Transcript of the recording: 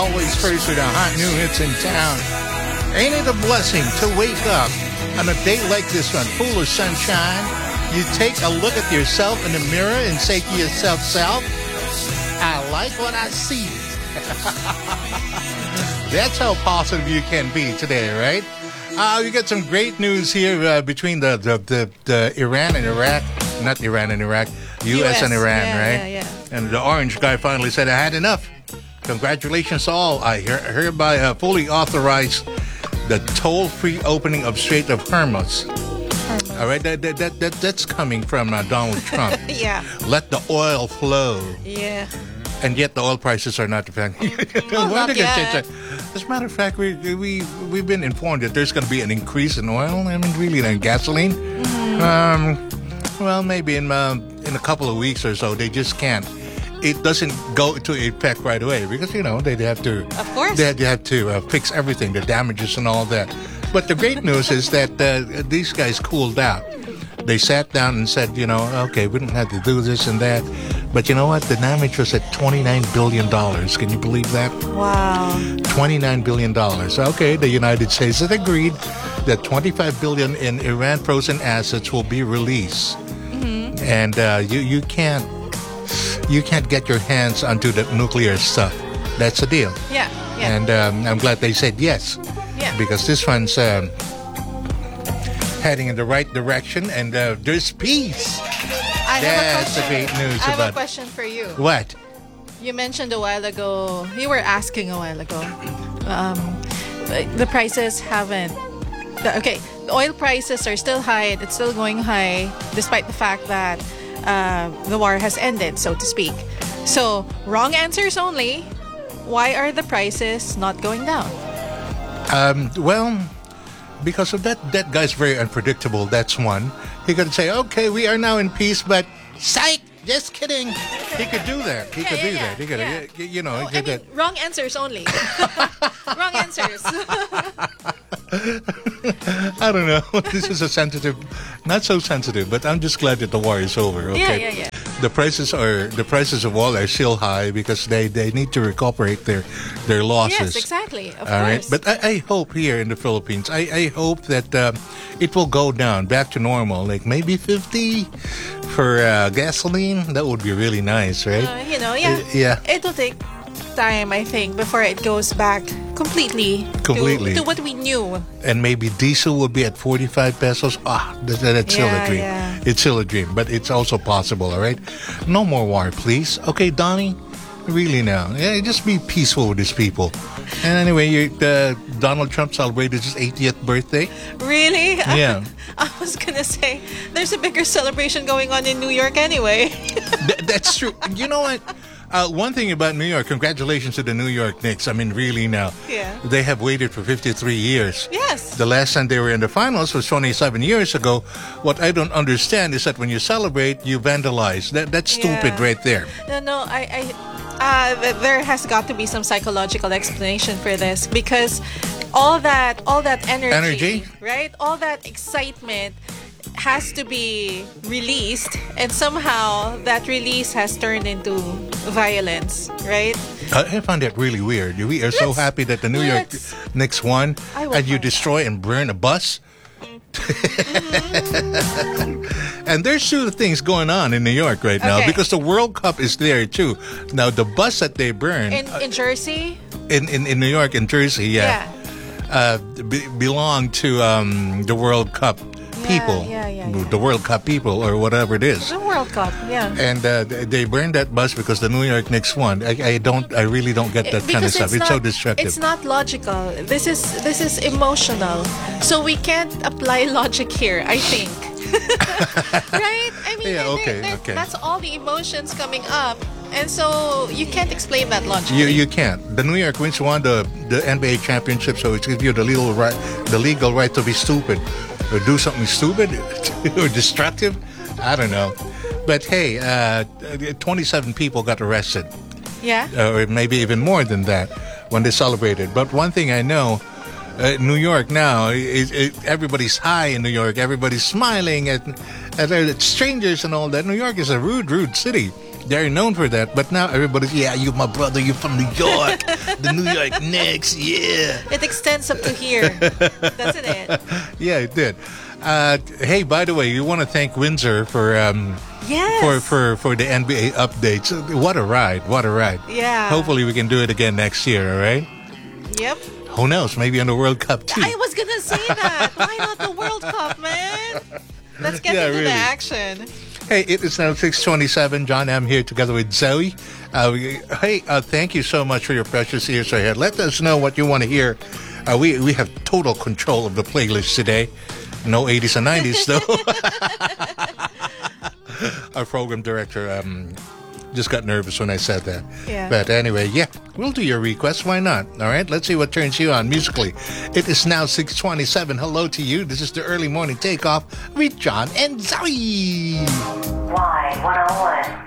always first with the hot new hits in town. Ain't it a blessing to wake up on a day like this one, full of sunshine? You take a look at yourself in the mirror and say to yourself, self, I like what I see. That's how positive you can be today, right? We got some great news here between the Iran and Iraq, not Iran and Iraq, U.S. and Iran, right? Yeah. And the orange guy finally said, I had enough. Congratulations all. I hereby fully authorize the toll-free opening of Strait of Hormuz. All right, that's coming from Donald Trump. Yeah. Let the oil flow. Yeah. And yet the oil prices are not affecting. Not yet. As a matter of fact, we've been informed that there's going to be an increase in oil. I mean, really, in gasoline. Well, maybe in a couple of weeks or so. They just can't. It doesn't go into effect right away because they have to. Of course. They have to fix everything, the damages and all that. But the great news is that these guys cooled out. They sat down and said, okay, we don't have to do this and that. But you know what? The damage was at $29 billion. Can you believe that? Wow. $29 billion. Okay, the United States has agreed that $25 billion in Iran frozen assets will be released. Mm-hmm. And you can't get your hands onto the nuclear stuff. That's the deal. Yeah. And I'm glad they said yes. Yeah. Because this one's heading in the right direction, and there's peace. That's the great news. I have a question for you. What? You mentioned a while ago, you were asking a while ago, the prices haven't... Okay, the oil prices are still high. It's still going high, despite the fact that the war has ended, so to speak. So, wrong answers only. Why are the prices not going down? Well, because of that guy's very unpredictable. That's one. He could say, okay, we are now in peace, but psych, just kidding. He could do that. He could do that. He could, wrong answers only. Wrong answers. I don't know. This is not so sensitive, but I'm just glad that the war is over. Okay? Yeah. The prices of oil are still high because they need to recuperate their losses. Yes, exactly. Of All right, course. but I hope here in the Philippines, I hope that it will go down back to normal, like maybe 50 for gasoline. That would be really nice, right? Yeah. It will take time, I think, before it goes back completely. To what we knew. And maybe diesel will be at 45 pesos. That's still a dream. Yeah. It's still a dream, but it's also possible, all right? No more war, please. Okay, Donnie? Really now. Yeah, just be peaceful with these people. And anyway, Donald Trump celebrated his 80th birthday. Really? Yeah. I was going to say, there's a bigger celebration going on in New York anyway. That's true. You know what? One thing about New York, congratulations to the New York Knicks. I mean, really now. Yeah. They have waited for 53 years. Yes. The last time they were in the finals was 27 years ago. What I don't understand is that when you celebrate, you vandalize. That's stupid right there. No, there has got to be some psychological explanation for this because all that energy, right? All that excitement has to be released, and somehow that release has turned into violence, right? I find that really weird. We are so happy that the New York Knicks won, and you destroy and burn a bus. And there's two things going on in New York right now because the World Cup is there too. Now the bus that they burned in Jersey, in New York and Jersey, belong to the World Cup people, the World Cup people or whatever it is. The World Cup, And they burned that bus because the New York Knicks won. I really don't get that kind of stuff. It's so destructive. It's not logical. This is emotional. So we can't apply logic here, I think. Right? I mean, that's all the emotions coming up. And so you can't explain that logically. You can't. The New York Knicks won the NBA championship, so it gives you the legal right to be stupid or do something stupid or destructive. I don't know. But hey, 27 people got arrested. Yeah. Or maybe even more than that when they celebrated. But one thing I know, New York now, everybody's high in New York. Everybody's smiling at strangers and all that. New York is a rude city. They're known for that, but now everybody's, yeah, you my brother, you're from New York, the New York Knicks, yeah. It extends up to here, doesn't it? Yeah, it did. Hey, by the way, you want to thank Windsor for Yes. for the NBA updates. What a ride! What a ride! Yeah. Hopefully, we can do it again next year. All right. Yep. Who knows? Maybe on the World Cup too. I was gonna say that. Why not the World Cup, man? Let's get into really. the action. Hey, it is now 6:27. John M. here together with Zoe. Thank you so much for your precious ears ahead. Let us know what you want to hear. We have total control of the playlist today. No 80s and 90s though. Our program director just got nervous when I said that. Yeah. But anyway, yeah, we'll do your request. Why not? All right, let's see what turns you on musically. It is now 6:27. Hello to you. This is the early morning takeoff with John and Zoe. Y101.